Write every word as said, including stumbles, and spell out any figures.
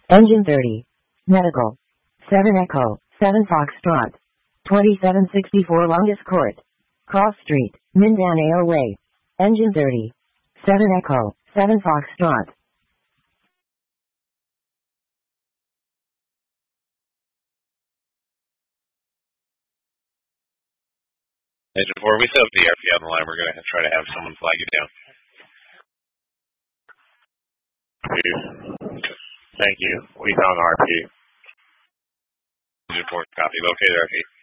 Engine thirty. Medical. seven Echo, seven Foxtrot. twenty-seven sixty-four Longest Court. Cross Street, Mindan A O Way. Engine thirty. seven Echo, seven Foxtrot. Engine four, we still have the R P on the line. We're going to try to have someone flag you down. Thank you. We found R P. Engine four, copy. Located R P.